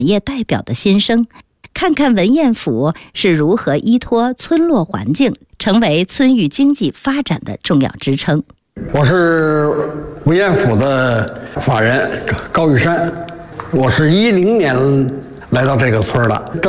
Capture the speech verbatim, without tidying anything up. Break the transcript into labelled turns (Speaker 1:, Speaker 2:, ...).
Speaker 1: 业代表的心声，看看文彦府是如何依托村落环境，成为村域经济发展的重要支撑。
Speaker 2: 我是文彦府的法人高玉山，我是一零年来到这个村的。